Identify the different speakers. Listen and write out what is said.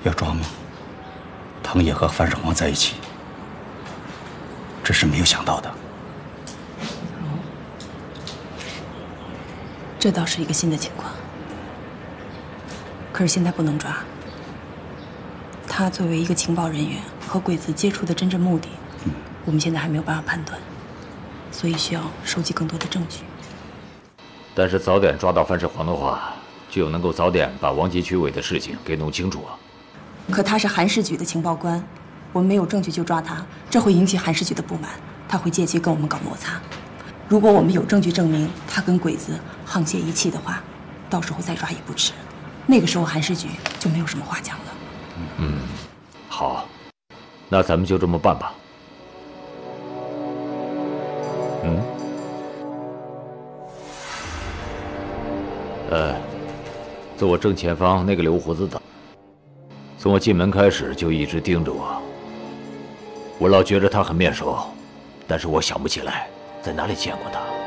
Speaker 1: 要抓吗？唐野和范世煌在一起，这是没有想到的。
Speaker 2: 这倒是一个新的情况。可是现在不能抓。他作为一个情报人员和鬼子接触的真正目的，我们现在还没有办法判断，所以需要收集更多的证据。
Speaker 3: 但是早点抓到范世煌的话，就能够早点把王吉曲伟的事情给弄清楚啊。
Speaker 2: 可他是韩世举的情报官，我们没有证据就抓他，这会引起韩世举的不满，他会借机跟我们搞摩擦。如果我们有证据证明他跟鬼子沆瀣一气的话，到时候再抓也不迟。那个时候韩世举就没有什么话讲了。
Speaker 3: 好，那咱们就这么办吧。坐我正前方那个留胡子的，从我进门开始就一直盯着我。我老觉着他很面熟，但是我想不起来在哪里见过他。